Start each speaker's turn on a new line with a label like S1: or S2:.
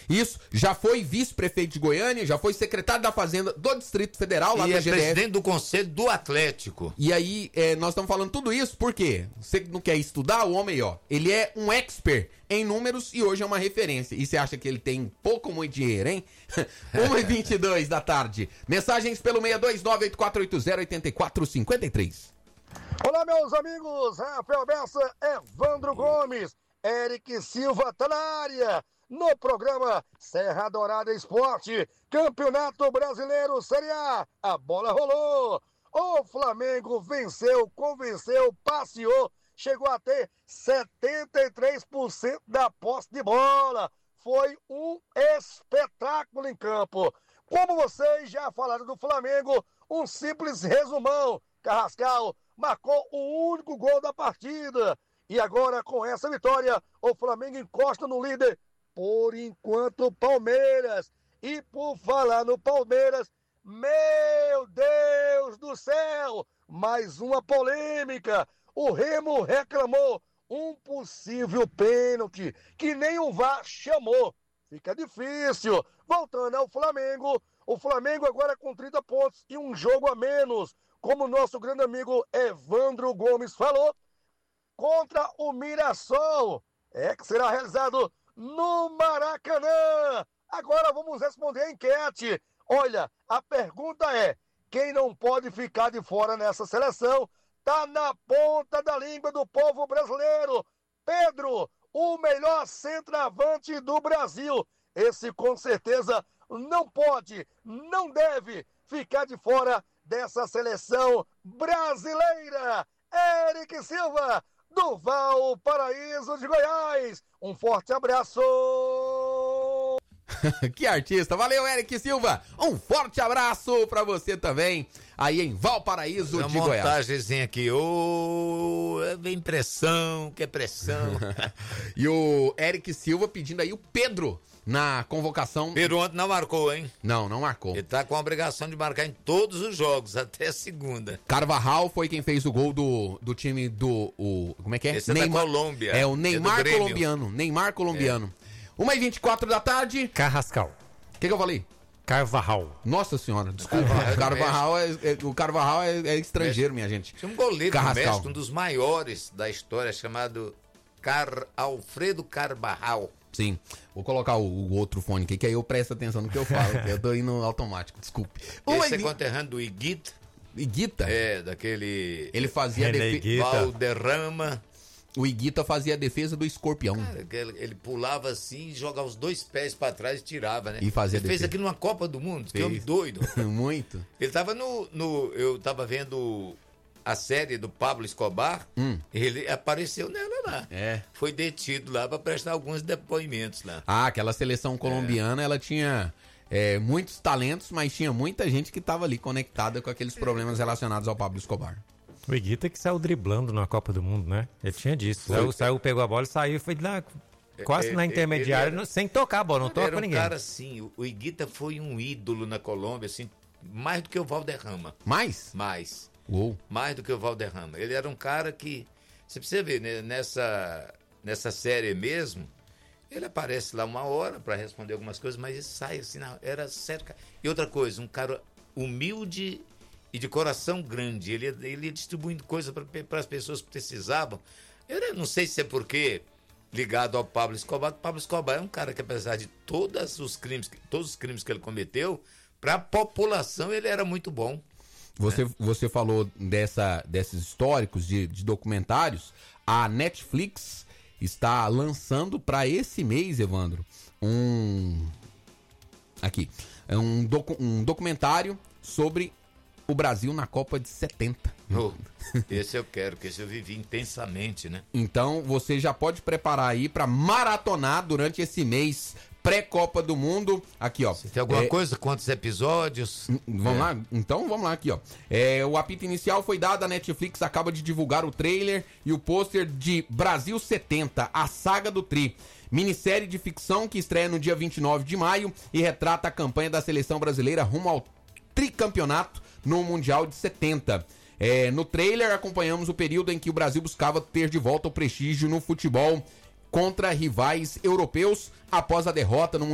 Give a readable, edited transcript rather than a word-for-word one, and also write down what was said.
S1: Isso, já foi vice-prefeito de Goiânia, já foi secretário da Fazenda do Distrito Federal, lá
S2: e
S1: do
S2: é
S1: GDF.
S2: presidente do Conselho do Atlético.
S1: E aí, nós estamos falando tudo isso porque você não quer estudar o homem, ó. Ele é um expert em números e hoje é uma referência. E você acha que ele tem pouco ou muito dinheiro, hein? 1h22 da tarde. Mensagens pelo 62984808453.
S3: Olá, meus amigos. Rafael Bessa, Evandro Gomes, Eric Silva tá na área. No programa Serra Dourada Esporte, Campeonato Brasileiro Série A bola rolou. O Flamengo venceu, convenceu, passeou, chegou a ter 73% da posse de bola. Foi um espetáculo em campo. Como vocês já falaram do Flamengo, um simples resumão. Carrascal marcou o único gol da partida. E agora, com essa vitória, o Flamengo encosta no líder. Por enquanto, Palmeiras. E por falar no Palmeiras, meu Deus do céu! Mais uma polêmica. O Remo reclamou um possível pênalti que nem o VAR chamou. Fica difícil. Voltando ao Flamengo, o Flamengo agora com 30 pontos e um jogo a menos. Como o nosso grande amigo Evandro Gomes falou, contra o Mirassol. Que será realizado no Maracanã. Agora vamos responder a enquete. Olha, a pergunta é: quem não pode ficar de fora nessa seleção tá na ponta da língua do povo brasileiro. Pedro, o melhor centroavante do Brasil. Esse com certeza não pode, não deve ficar de fora dessa seleção brasileira. Eric Silva, do Valparaíso de Goiás. Um forte abraço.
S1: Que artista. Valeu, Eric Silva. Um forte abraço pra você também, aí em Valparaíso de Goiás.
S2: Uma montagemzinha aqui. Vem pressão, que é pressão.
S1: E o Eric Silva pedindo aí o Pedro na convocação.
S2: Pedro ontem não marcou, hein?
S1: Não marcou.
S2: Ele tá com a obrigação de marcar em todos os jogos, até segunda.
S1: Carvajal foi quem fez o gol do time do... como é que é?
S2: Esse Neymar, é da Colômbia.
S1: É o Neymar colombiano. Neymar colombiano. 1h24 da tarde.
S4: Carrascal.
S1: O que eu falei?
S4: Carvajal.
S1: Nossa senhora, desculpa. O Carvajal é estrangeiro, minha gente.
S2: Tinha um goleiro do
S1: Carrascal.
S2: México, um dos maiores da história, chamado Alfredo Carvajal.
S1: Sim, vou colocar o outro fone aqui, que aí eu presto atenção no que eu falo, que eu tô indo automático, desculpe.
S2: Esse é conterrâneo do Higuita.
S1: Higuita?
S2: É, daquele...
S1: Ele fazia
S2: Valderrama.
S1: O Higuita fazia a defesa do Escorpião.
S2: Cara, ele pulava assim, jogava os dois pés pra trás e tirava, né?
S1: E fazia
S2: ele fez aqui numa Copa do Mundo, que homem doido.
S1: Muito.
S2: Ele tava eu tava vendo a série do Pablo Escobar, ele apareceu nela lá. Foi detido lá pra prestar alguns depoimentos lá.
S1: Aquela seleção colombiana, ela tinha muitos talentos, mas tinha muita gente que tava ali conectada com aqueles problemas relacionados ao Pablo Escobar.
S4: O Higuita que saiu driblando na Copa do Mundo, né? Ele tinha disso. Saiu, pegou a bola e saiu, foi lá quase na intermediária, sem tocar a bola, não toca pra ninguém.
S2: Cara, assim, o Higuita foi um ídolo na Colômbia, assim, mais do que o Valderrama.
S1: Mais?
S2: Mais.
S1: Uou.
S2: Mais do que o Valderrama. Ele era um cara que, você precisa ver, né, nessa série mesmo, ele aparece lá uma hora pra responder algumas coisas, mas ele sai assim, era sério. E outra coisa, um cara humilde e de coração grande. Ele ia distribuindo coisas para as pessoas que precisavam. Eu não sei se é porque ligado ao Pablo Escobar. Pablo Escobar é um cara que, apesar de todos os crimes que ele cometeu, para a população ele era muito bom.
S1: Você falou desses históricos de documentários. A Netflix está lançando para esse mês, Evandro, um documentário sobre o Brasil na Copa de 70.
S2: Esse eu quero, que esse eu vivi intensamente, né?
S1: Então você já pode preparar aí para maratonar durante esse mês pré-Copa do Mundo. Aqui, ó.
S2: Você tem alguma coisa? Quantos episódios?
S1: Vamos lá? Então vamos lá aqui, ó. O apito inicial foi dado, a Netflix acaba de divulgar o trailer e o pôster de Brasil 70, a saga do Tri. Minissérie de ficção que estreia no dia 29 de maio e retrata a campanha da seleção brasileira rumo ao tricampeonato no Mundial de 70. No trailer acompanhamos o período em que o Brasil buscava ter de volta o prestígio no futebol contra rivais europeus após a derrota no